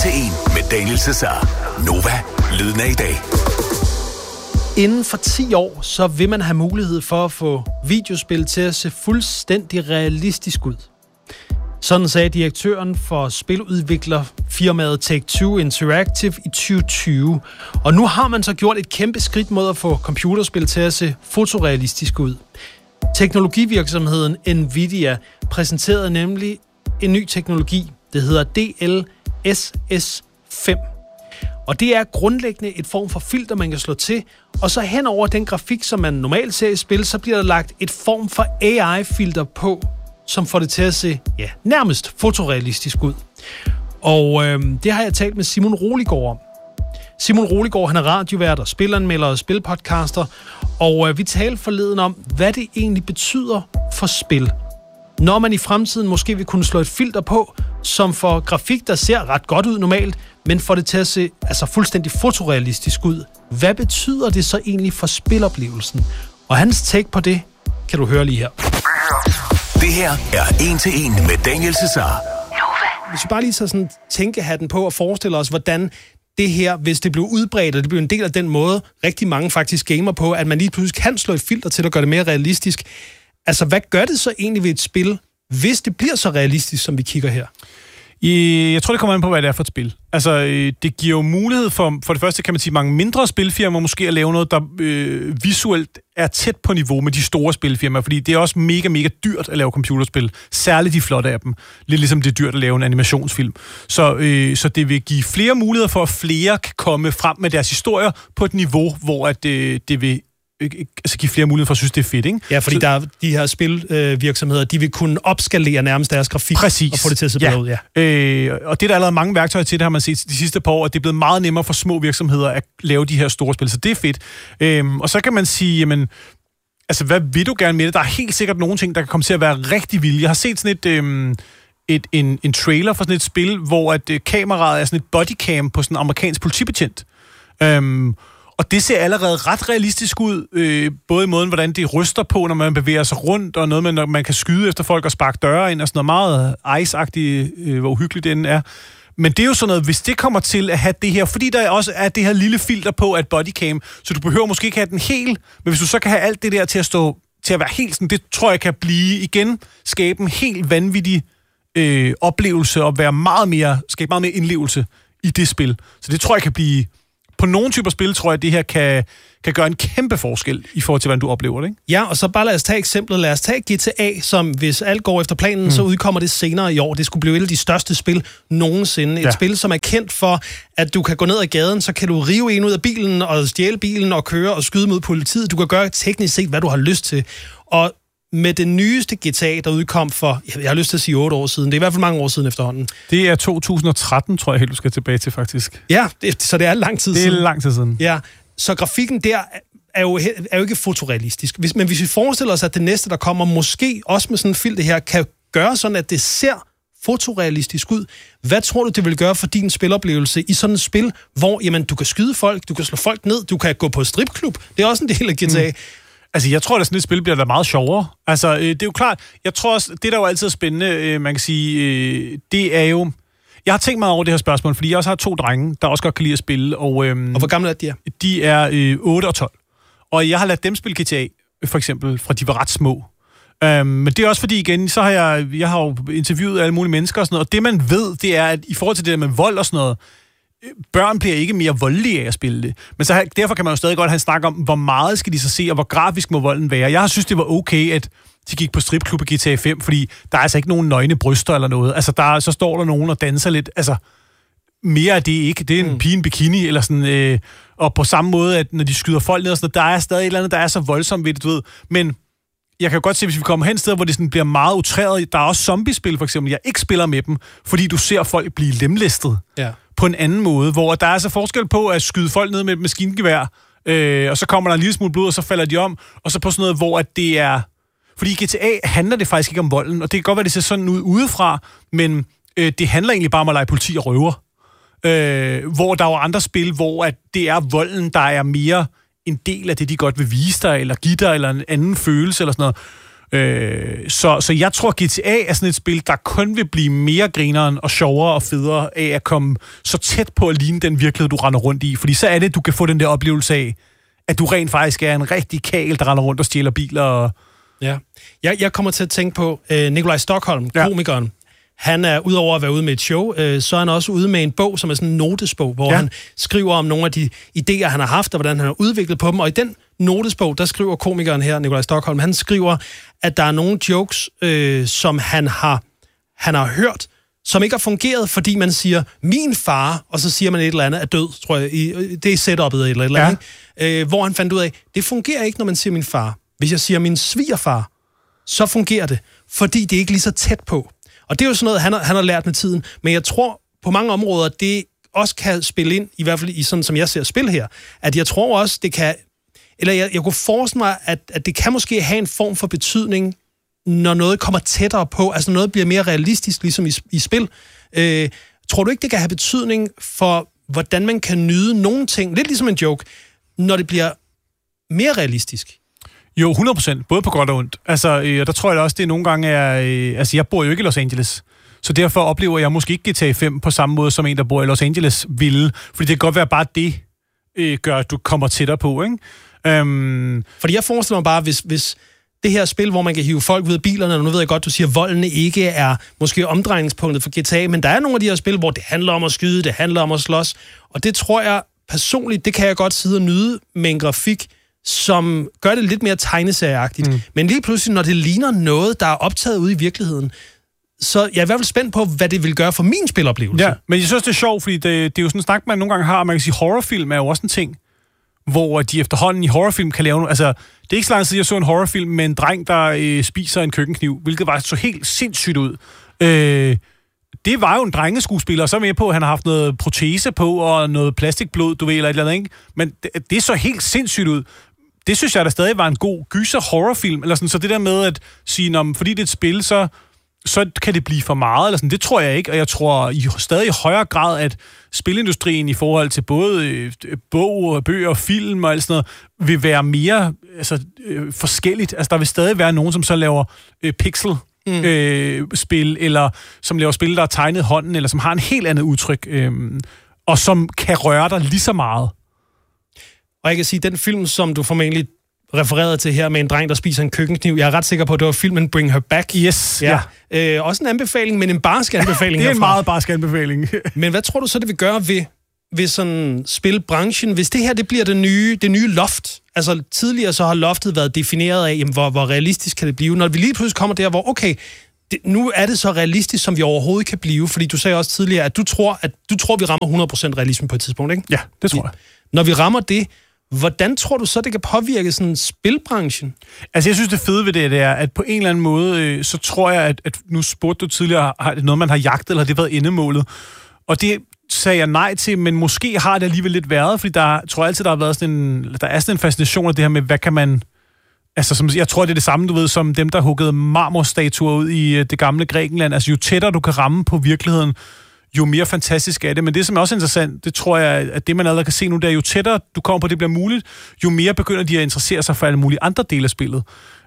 til en med Daniel Cesar. Nova, lyden af i dag. Inden for 10 år, så vil man have mulighed for at få videospil til at se fuldstændig realistisk ud. Sådan sagde direktøren for spiludviklerfirmaet Take-Two Interactive i 2020. Og nu har man så gjort et kæmpe skridt mod at få computerspil til at se fotorealistisk ud. Teknologivirksomheden Nvidia præsenterede nemlig en ny teknologi. Det hedder DLSS 5. Og det er grundlæggende et form for filter, man kan slå til. Og så hen over den grafik, som man normalt ser i spil, så bliver der lagt et form for AI-filter på, som får det til at se nærmest fotorealistisk ud. Og det har jeg talt med Simon Roliggaard om. Simon Roliggaard, han er radiovært og spilanmelder og spilpodcaster. Og vi talte forleden om, hvad det egentlig betyder for spil. Når man i fremtiden måske vil kunne slå et filter på, som får grafik, der ser ret godt ud normalt, men får det til at se fuldstændig fotorealistisk ud. Hvad betyder det så egentlig for spiloplevelsen? Og hans take på det kan du høre lige her. Det her er 1 til 1 med Daniel Cesar. Hvis vi bare lige så sådan tænkehatten på og forestiller os, hvordan det her, hvis det blev udbredt, og det blev en del af den måde, rigtig mange faktisk gamer på, at man lige pludselig kan slå et filter til at gøre det mere realistisk. Altså, hvad gør det så egentlig ved et spil, hvis det bliver så realistisk, som vi kigger her? Jeg tror, det kommer an på, hvad det er for et spil. Altså, det giver jo mulighed for det første, kan man sige, mange mindre spilfirmaer måske at lave noget, der visuelt er tæt på niveau med de store spilfirmaer, fordi det er også mega, mega dyrt at lave computerspil. Særligt de flotte af dem. Lidt ligesom det er dyrt at lave en animationsfilm. Så det vil give flere muligheder for, at flere kan komme frem med deres historier på et niveau, hvor at, det vil give flere muligheder for at synes, det er fedt, ikke? Ja, fordi der er de her spilvirksomheder, de vil kunne opskalere nærmest deres grafik. Præcis. Og få det til at se bedre ud. Ja. Og det er der allerede mange værktøjer til, det har man set de sidste par år, at det er blevet meget nemmere for små virksomheder at lave de her store spil, så det er fedt. Og så kan man sige, jamen, altså, hvad vil du gerne med det? Der er helt sikkert nogle ting, der kan komme til at være rigtig vilde. Jeg har set sådan en trailer for sådan et spil, hvor at kameraet er sådan et bodycam på sådan en amerikansk politibetjent. Og det ser allerede ret realistisk ud, både i måden, hvordan det ryster på, når man bevæger sig rundt, og noget med, når man kan skyde efter folk og sparke døre ind, og sådan noget meget ice-agtigt, hvor uhyggeligt det er. Men det er jo sådan noget, hvis det kommer til at have det her, fordi der også er det her lille filter på at bodycam, så du behøver måske ikke have den helt, men hvis du så kan have alt det der til at være helt sådan, det tror jeg kan blive igen, skabe en helt vanvittig oplevelse, og skabe meget mere indlevelse i det spil. Så det tror jeg kan blive. På nogle typer spil, tror jeg, det her kan gøre en kæmpe forskel i forhold til, hvordan du oplever det, ikke? Ja, og så bare lad os tage eksemplet. Lad os tage GTA, som hvis alt går efter planen, så udkommer det senere i år. Det skulle blive et af de største spil nogensinde. Et spil, som er kendt for, at du kan gå ned ad gaden, så kan du rive en ud af bilen og stjæle bilen og køre og skyde mod politiet. Du kan gøre teknisk set, hvad du har lyst til. Og med det nyeste GTA, der udkom for, jeg har lyst til at sige 8 år siden. Det er i hvert fald mange år siden efterhånden. Det er 2013, tror jeg helt, du skal tilbage til, faktisk. Ja, så det er lang tid siden. Det er lang tid siden. Ja, så grafikken der er jo ikke fotorealistisk. Men hvis vi forestiller os, at det næste, der kommer, måske også med sådan en filter her, kan gøre sådan, at det ser fotorealistisk ud. Hvad tror du, det vil gøre for din spiloplevelse i sådan et spil, hvor jamen, du kan skyde folk, du kan slå folk ned, du kan gå på stripklub? Det er også en del af GTA. Altså, jeg tror, at sådan et spil bliver da meget sjovere. Altså, det er jo klart, jeg tror også, det der jo altid er spændende, man kan sige, det er jo. Jeg har tænkt meget over det her spørgsmål, fordi jeg også har 2 drenge, der også godt kan lide at spille. Og hvor gamle er de? De er 8 og 12. Og jeg har ladet dem spille GTA, for eksempel, fra de var ret små. Men det er også fordi, igen, så har jeg har jo interviewet alle mulige mennesker og sådan noget, og det man ved, det er, at i forhold til det der med vold og sådan noget, børn bliver ikke mere voldelige af at spille det. Men så derfor kan man jo stadig godt have en snak om, hvor meget skal de så se, og hvor grafisk må volden være. Jeg synes, det var okay, at de gik på stripklub i GTA 5, fordi der er altså ikke nogen nøgne bryster eller noget. Altså, så står der nogen og danser lidt. Altså, mere er det ikke. Det er en pige i en bikini, eller sådan. Og på samme måde, at når de skyder folk ned og sådan noget, der er stadig et eller andet, der er så voldsomt ved det, du ved. Men jeg kan jo godt se, hvis vi kommer hen et sted, hvor det sådan bliver meget utræret. Der er også zombiespil, for eksempel. Jeg ikke spiller med dem, fordi du ser folk blive lemlæstet. Ja. På en anden måde, hvor der er altså forskel på at skyde folk ned med et maskingevær, og så kommer der en lille smule blod, og så falder de om, og så på sådan noget, hvor at det er. Fordi i GTA handler det faktisk ikke om volden, og det kan godt være, det ser sådan ud udefra, men det handler egentlig bare om at lege politi og røver. Hvor der er jo andre spil, hvor at det er volden, der er mere en del af det, de godt vil vise dig, eller give dig, eller en anden følelse, eller sådan Så jeg tror, GTA er sådan et spil, der kun vil blive mere grineren og sjovere og federe af at komme så tæt på at ligne den virkelighed, du render rundt i. Fordi så er det, du kan få den der oplevelse af, at du rent faktisk er en rigtig kæl, der render rundt og stjæler biler. Og... Ja. Jeg kommer til at tænke på Nikolaj Stockholm, komikeren. Ja. Han er, udover at være ude med et show, så er han også ude med en bog, som er sådan en notesbog, hvor han skriver om nogle af de idéer, han har haft, og hvordan han har udviklet på dem. Og i den notesbog, der skriver komikeren her, Nikolaj Stockholm, han skriver, at der er nogle jokes, som han har hørt, som ikke har fungeret, fordi man siger, min far, og så siger man et eller andet, er død, tror jeg. Det er setupet eller andet, hvor han fandt ud af, det fungerer ikke, når man siger min far. Hvis jeg siger min svigerfar, så fungerer det, fordi det er ikke lige så tæt på. Og det er jo sådan noget, han har lært med tiden. Men jeg tror, på mange områder, det også kan spille ind, i hvert fald i sådan, som jeg ser spil her, at jeg tror også, det kan... Eller jeg kunne forestille mig, at det kan måske have en form for betydning, når noget kommer tættere på, altså noget bliver mere realistisk, ligesom i spil. Tror du ikke, det kan have betydning for, hvordan man kan nyde nogle ting, lidt ligesom en joke, når det bliver mere realistisk? Jo, 100%. Både på godt og ondt. Altså, der tror jeg da også, det nogle gange er... altså, jeg bor jo ikke i Los Angeles. Så derfor oplever jeg måske ikke GTA 5 på samme måde, som en, der bor i Los Angeles ville. Fordi det kan godt være bare det, gør, at du kommer tættere på, ikke? Fordi jeg forestiller mig bare, hvis det her spil, hvor man kan hive folk ud af bilerne, og nu ved jeg godt, du siger, at volden ikke er måske omdrejningspunktet for GTA, men der er nogle af de her spil, hvor det handler om at skyde, det handler om at slås. Og det tror jeg personligt, det kan jeg godt sidde og nyde med en grafik, som gør det lidt mere tegneserieagtigt. Men lige pludselig, når det ligner noget, der er optaget ude i virkeligheden, så jeg er i hvert fald spændt på, hvad det vil gøre for min spiloplevelse. Ja, men jeg synes, det er sjovt, fordi det er jo sådan en snak, man nogle gange har, man kan sige, horrorfilm er jo også en ting, hvor de efterhånden i horrorfilm kan lave... Altså, det er ikke så lang tid, jeg så en horrorfilm med en dreng, der spiser en køkkenkniv, hvilket var så helt sindssygt ud. Det var jo en drengeskuespiller, og så er med på, at han har haft noget protese på, og noget plastikblod, du ved, eller et eller andet, ikke? Men det så helt sindssygt ud. Det synes jeg, der stadig var en god gyser-horrorfilm, eller sådan, så det der med at sige, fordi det er et spil, så kan det blive for meget, eller sådan, det tror jeg ikke, og jeg tror stadig i højere grad, at spilindustrien i forhold til både bøger og film og alt sådan noget, vil være mere forskelligt. Altså, der vil stadig være nogen, som så laver pixel spil, eller som laver spil, der er tegnet hånden, eller som har en helt andet udtryk, og som kan røre dig lige så meget. Og jeg kan sige, den film, som du formentlig refererede til her med en dreng, der spiser en køkkenkniv, jeg er ret sikker på, at det var filmen Bring Her Back. Yes, ja. Også en anbefaling, men en barsk anbefaling. Det er en meget barsk anbefaling. Men hvad tror du så, det vil gøre ved sådan spilbranchen, hvis det her det bliver det nye loft? Altså tidligere så har loftet været defineret af, jamen, hvor realistisk kan det blive. Når vi lige pludselig kommer der, hvor okay, nu er det så realistisk, som vi overhovedet kan blive, fordi du sagde også tidligere, at du tror vi rammer 100% realisme på et tidspunkt, ikke? Ja, det tror jeg. Når vi rammer det, hvordan tror du så, det kan påvirke sådan spilbranchen? Altså, jeg synes, det fede ved det er, at på en eller anden måde, så tror jeg, at nu spurgte du tidligere, har det noget, man har jagtet, eller har det været endemålet? Og det sagde jeg nej til, men måske har det alligevel lidt været, fordi der tror jeg altid, der har været sådan en fascination af det her med, hvad kan man... Altså, jeg tror, det er det samme, du ved, som dem, der huggede marmorstatuer ud i det gamle Grækenland. Altså, jo tættere du kan ramme på virkeligheden, jo mere fantastisk er det. Men det, som er også interessant, det tror jeg, at det, man allerede kan se nu, det er, jo tættere du kommer på, det bliver muligt, jo mere begynder de at interessere sig for alle mulige andre dele af spillet.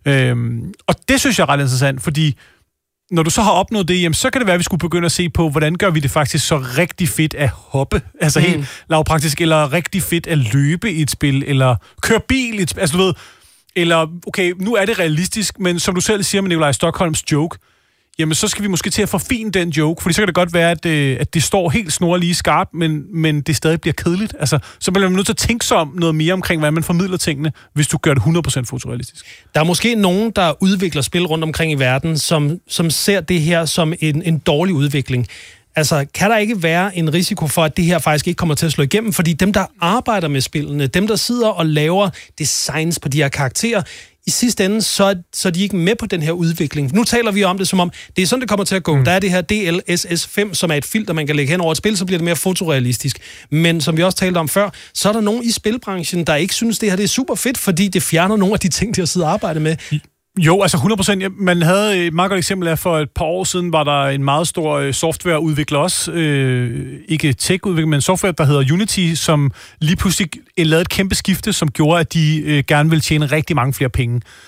Og det synes jeg er ret interessant, fordi når du så har opnået det, jamen, så kan det være, at vi skulle begynde at se på, hvordan gør vi det faktisk så rigtig fedt at hoppe, altså helt lavpraktisk, eller rigtig fedt at løbe i et spil, eller køre bil i et spil, altså du ved, eller okay, nu er det realistisk, men som du selv siger med Nikolaj Stockholms joke, jamen så skal vi måske til at forfine den joke, fordi så kan det godt være, at det står helt snorlige skarpt, men det stadig bliver kedeligt. Altså, så bliver man nødt til at tænke sig om noget mere omkring, hvordan man formidler tingene, hvis du gør det 100% fotorealistisk. Der er måske nogen, der udvikler spil rundt omkring i verden, som ser det her som en dårlig udvikling. Altså, kan der ikke være en risiko for, at det her faktisk ikke kommer til at slå igennem? Fordi dem, der arbejder med spillene, dem, der sidder og laver designs på de her karakterer, i sidste ende, så er de ikke med på den her udvikling. Nu taler vi om det, som om det er sådan, det kommer til at gå. Der er det her DLSS 5, som er et filter, man kan lægge hen over et spil, så bliver det mere fotorealistisk. Men som vi også talte om før, så er der nogen i spilbranchen, der ikke synes, det her det er super fedt, fordi det fjerner nogle af de ting, de har siddet og arbejdet med. Jo, altså 100%. Man havde et meget godt eksempel af, for et par år siden var der en meget stor softwareudvikler også, ikke tech-udvikler, men software, der hedder Unity, som lige pludselig lavede et kæmpe skifte, som gjorde, at de gerne ville tjene rigtig mange flere penge.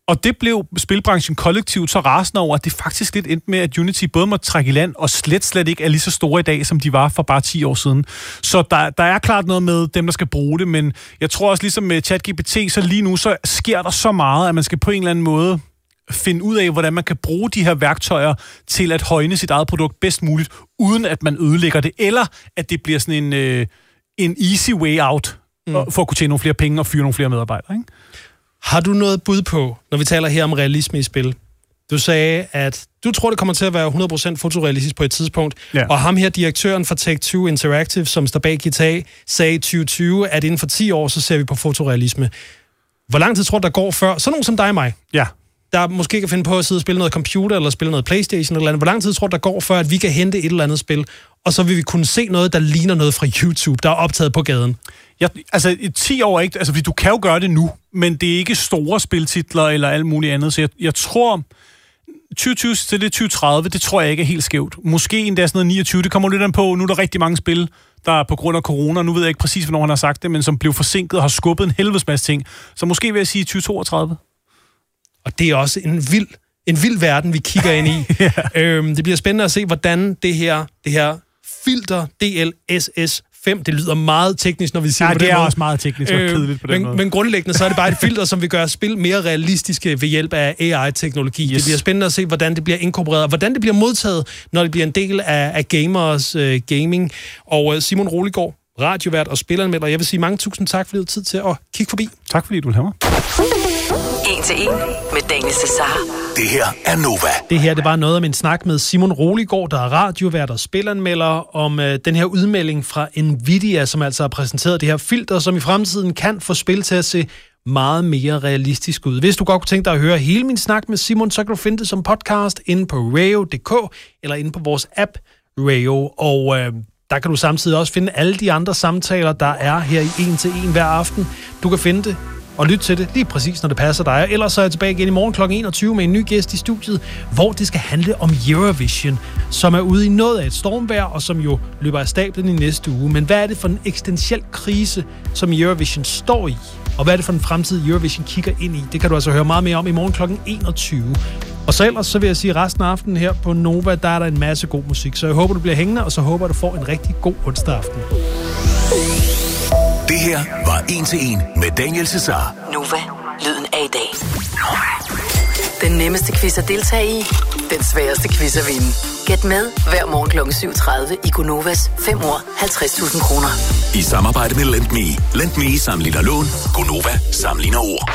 Og det blev spilbranchen kollektivt så rasende over, at det faktisk lidt endte med, at Unity både må trække i land, og slet ikke er lige så store i dag, som de var for bare 10 år siden. Så der er klart noget med dem, der skal bruge det, men jeg tror også ligesom med ChatGPT, så lige nu så sker der så meget, at man skal på en eller anden måde finde ud af, hvordan man kan bruge de her værktøjer til at højne sit eget produkt bedst muligt, uden at man ødelægger det, eller at det bliver sådan en easy way out, for at kunne tjene nogle flere penge og fyre nogle flere medarbejdere, ikke? Har du noget bud på, når vi taler her om realisme i spil? Du sagde, at du tror, det kommer til at være 100% fotorealistisk på et tidspunkt, og ham her, direktøren for Take-Two Interactive, som står bag GTA, sagde i 2020, at inden for 10 år, så ser vi på fotorealisme. Hvor lang tid tror du, der går før? Sådan nogen som dig og mig, der måske kan finde på at sidde og spille noget computer, eller spille noget PlayStation eller andet. Hvor lang tid tror du, der går før, at vi kan hente et eller andet spil, og så vil vi kunne se noget, der ligner noget fra YouTube, der er optaget på gaden? Altså, 10 år ikke, altså, fordi du kan jo gøre det nu, men det er ikke store spiltitler eller alt muligt andet, så jeg tror, 2020 til det 2030, det tror jeg ikke er helt skævt. Måske endda sådan noget 29, det kommer lidt an på, nu er der rigtig mange spil, der er på grund af corona, nu ved jeg ikke præcis, hvornår han har sagt det, men som blev forsinket og har skubbet en helvedes masse ting, så måske vil jeg sige 2032. Og det er også en vild verden, vi kigger ind i. Det bliver spændende at se, hvordan det her filter DLSS 5, det lyder meget teknisk, når vi siger det er også meget teknisk og kedeligt på den måde. Men grundlæggende så er det bare et filter, som vil gøre spil mere realistiske ved hjælp af AI-teknologi. Det bliver spændende at se, hvordan det bliver inkorporeret, og hvordan det bliver modtaget, når det bliver en del af gamers gaming. Og Simon Roliggaard, radiovært og spilanmelder, jeg vil sige mange tusind tak, fordi du havde tid til at kigge forbi. Tak fordi du ville have mig. 1-1 med Daniel Cesar. Det her er Nova. Det her, det var noget om en snak med Simon Roliggaard, der er radiovært og spilanmelder, om den her udmelding fra Nvidia, som altså har præsenteret det her filter, som i fremtiden kan få spil til at se meget mere realistisk ud. Hvis du godt kunne tænke dig at høre hele min snak med Simon, så kan du finde det som podcast inde på rayo.dk eller inde på vores app Rayo. Og der kan du samtidig også finde alle de andre samtaler, der er her i 1-1 hver aften. Du kan finde det og lytte til det lige præcis, når det passer dig. Ellers så er jeg tilbage igen i morgen kl. 21 med en ny gæst i studiet, hvor det skal handle om Eurovision, som er ude i noget af et stormvejr, og som jo løber af stablen i næste uge. Men hvad er det for en eksistentiel krise, som Eurovision står i? Og hvad er det for en fremtid, Eurovision kigger ind i? Det kan du altså høre meget mere om i morgen kl. 21. Og så ellers, så vil jeg sige, resten af aftenen her på Nova, der er der en masse god musik. Så jeg håber, du bliver hængende, og så håber du får en rigtig god onsdag aften. Det her var 1-1 med Daniel Cesar. Nova, lyden af i dag. Den nemmeste quiz at deltage i, den sværeste quiz at vinde. Gæt med hver morgen kl. 7.30 i Gonovas 5 år 50.000 kroner. I samarbejde med LendMe. LendMe sammenligner lån. Gonova sammenligner ord.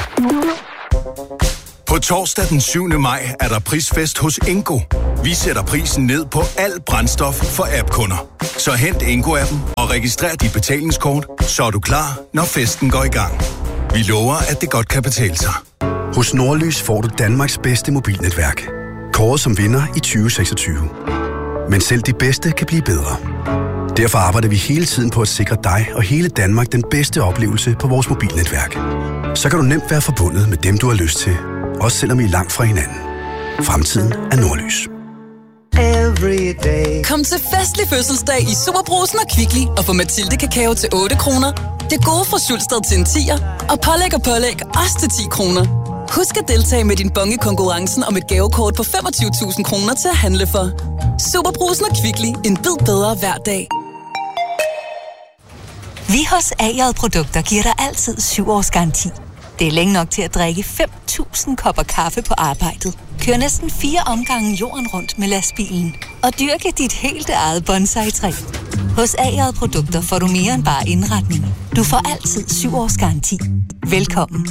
På torsdag den 7. maj er der prisfest hos Ingo. Vi sætter prisen ned på alt brændstof for app-kunder. Så hent Ingo-appen og registrer dit betalingskort, så er du klar, når festen går i gang. Vi lover, at det godt kan betale sig. Hos Nordlys får du Danmarks bedste mobilnetværk. Kåret som vinder i 2026. Men selv de bedste kan blive bedre. Derfor arbejder vi hele tiden på at sikre dig og hele Danmark den bedste oplevelse på vores mobilnetværk. Så kan du nemt være forbundet med dem, du har lyst til. Også selvom I er langt fra hinanden. Fremtiden er Nordlys. Kom til festlig fødselsdag i Superbrugsen og Kvickly og få Mathilde kakao til 8 kroner. Det gode fra Sulsted til en 10'er. Og pålæg også til 10 kroner. Husk at deltage med din bonge konkurrencen om et gavekort på 25.000 kroner til at handle for. Superbrugsen og Kvickly. En bid bedre hver dag. Vi hos A.J. Produkter giver dig altid 7 års garanti. Det er længe nok til at drikke 5.000 kopper kaffe på arbejdet. Kør næsten 4 omgange jorden rundt med lastbilen. Og dyrke dit helt eget bonsai-træ. Hos A.J. Produkter får du mere end bare indretning. Du får altid 7 års garanti. Velkommen.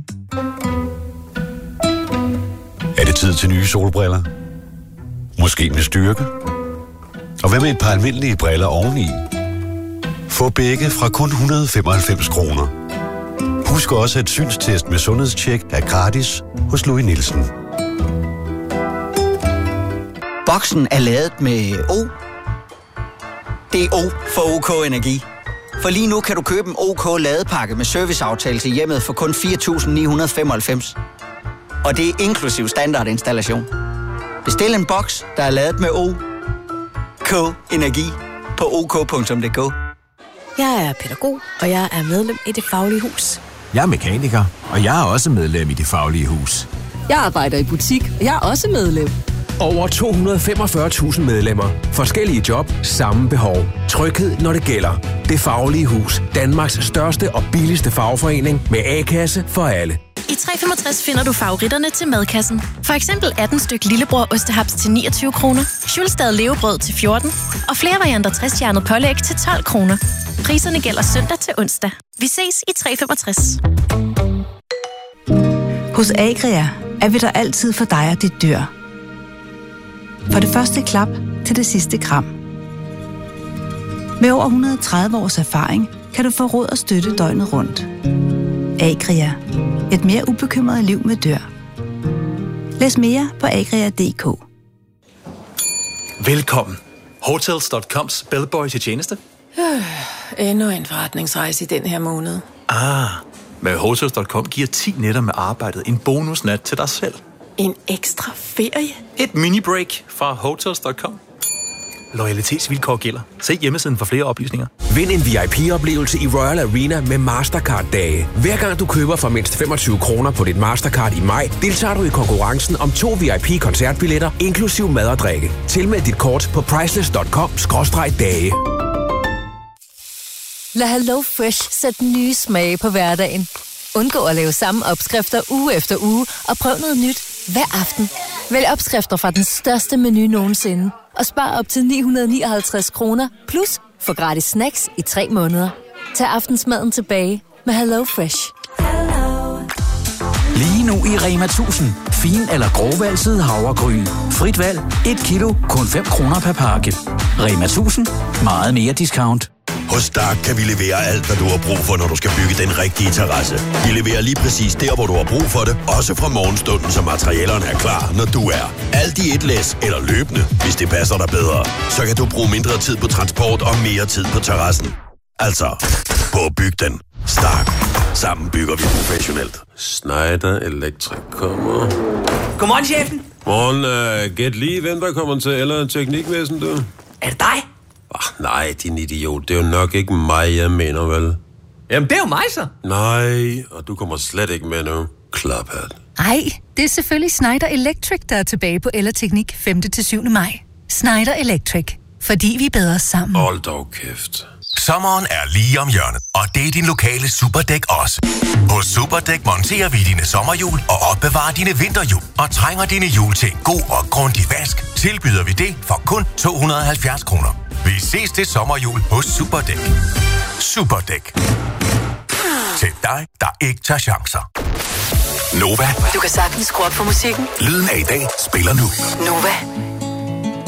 Er det tid til nye solbriller? Måske med styrke? Og hvad med et par almindelige briller oveni? Få begge fra kun 195 kroner. Husk også, at synstest med sundhedstjek er gratis hos Louis Nielsen. Boksen er lavet med O. Det er O for OK Energi. For lige nu kan du købe en OK ladepakke med serviceaftale til hjemmet for kun 4.995. Og det er inklusiv standardinstallation. Bestil en boks, der er lavet med O. OK Energi på ok.dk. Jeg er pædagog, og jeg er medlem i Det Faglige Hus. Jeg er mekaniker, og jeg er også medlem i Det Faglige Hus. Jeg arbejder i butik, og jeg er også medlem. Over 245.000 medlemmer. Forskellige job, samme behov. Tryghed, når det gælder. Det Faglige Hus. Danmarks største og billigste fagforening med A-kasse for alle. I 365 finder du favoritterne til madkassen. For eksempel 18 styk lillebror ostehaps til 29 kroner, Schulstad levebrød til 14 og flere varianter 60-hjernet pålæg til 12 kroner. Priserne gælder søndag til onsdag. Vi ses i 365. Hos Agria er vi der altid for dig og dit dyr. For det første klap til det sidste kram. Med over 130 års erfaring kan du få råd og støtte døgnet rundt. Agria. Et mere ubekymret liv med dyr. Læs mere på agria.dk. Velkommen. Hotels.coms bellboy til tjeneste. Endnu en forretningsrejse i den her måned. Med Hotels.com giver 10 nætter med arbejdet en bonusnat til dig selv. En ekstra ferie? Et mini-break fra Hotels.com. Loyalitetsvilkår gælder. Se hjemmesiden for flere oplysninger. Vind en VIP-oplevelse i Royal Arena med Mastercard-dage. Hver gang du køber for mindst 25 kroner på dit Mastercard i maj, deltager du i konkurrencen om 2 VIP-koncertbilletter, inklusiv mad og drikke. Tilmeld dit kort på priceless.com/dage. Lad HelloFresh sætte nye smage på hverdagen. Undgå at lave samme opskrifter uge efter uge, og prøv noget nyt hver aften. Vælg opskrifter fra den største menu nogensinde, og spar op til 959 kroner, plus få gratis snacks i 3 måneder. Tag aftensmaden tilbage med HelloFresh. Lige nu i Rema 1000. Fin eller grovvalset havregryn. Frit valg. 1 kilo. Kun 5 kroner per pakke. Rema 1000. Meget mere discount. Hos Stark kan vi levere alt, hvad du har brug for, når du skal bygge den rigtige terrasse. Vi leverer lige præcis der, hvor du har brug for det, også fra morgenstunden, så materialerne er klar, når du er. Alt i et læs eller løbende, hvis det passer dig bedre. Så kan du bruge mindre tid på transport og mere tid på terrassen. Altså, på at bygge den. Stark. Sammen bygger vi professionelt. Schneider Electric kommer. Godmorgen, chefen. Morgen, gæt lige, hvem der kommer til eller teknikvæsen, du? Er det dig? Nej, din idiot. Det er jo nok ikke mig, jeg mener, vel? Jamen, det er jo mig, så. Nej, og du kommer slet ikke med nu. Klaphat. Ej, det er selvfølgelig Schneider Electric, der er tilbage på Ellerteknik 5. til 7. maj. Schneider Electric. Fordi vi er bedre sammen. Hold dog kæft. Sommeren er lige om hjørnet, og det er din lokale Superdæk også. Hos Superdæk monterer vi dine sommerhjul og opbevarer dine vinterhjul. Og trænger dine hjul til en god og grundig vask, tilbyder vi det for kun 270 kroner. Vi ses til sommerhjul hos Superdæk. Superdæk. Til dig, der ikke tager chancer. Nova. Du kan sagtens skrue op for musikken. Lyden af i dag spiller nu. Nova.